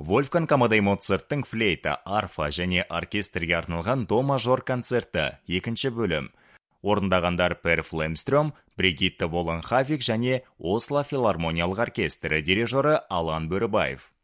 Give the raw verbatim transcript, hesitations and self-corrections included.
Вольфганг Амадей Моцарттың флейта, арфа және оркестрге арналған до мажор концерті, екінші бөлім. Орындағандар Пер Флемстрём, Бригитта Воланхавик және Осло филармониялық оркестрі дирижері Алан Бөрібаев.